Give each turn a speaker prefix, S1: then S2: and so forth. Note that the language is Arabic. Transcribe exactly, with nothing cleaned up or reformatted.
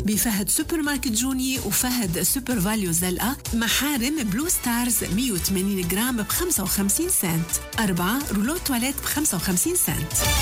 S1: بفهد سوبر ماركت جوني وفهد سوبر فاليو زلقة. محارم بلو ستارز مية وثمانين جرام ب خمسة وخمسين سنت. أربعة رولو تواليت ب خمسة وخمسين سنت.